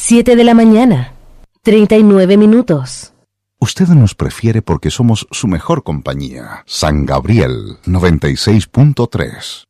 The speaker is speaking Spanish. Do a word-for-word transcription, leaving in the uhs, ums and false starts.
Siete de la mañana, treinta y nueve minutos. Usted nos prefiere porque somos su mejor compañía. San Gabriel noventa y seis punto tres.